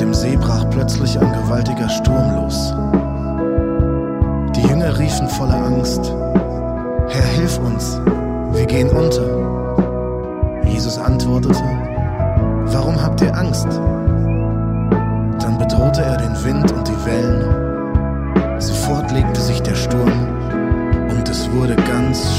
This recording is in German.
dem See brach plötzlich ein gewaltiger Sturm los. Die Jünger riefen voller Angst: Herr, hilf uns, wir gehen unter. Jesus antwortete: Warum habt ihr Angst? Dann bedrohte er den Wind und die Wellen. Sofort legte sich der Sturm und es wurde ganz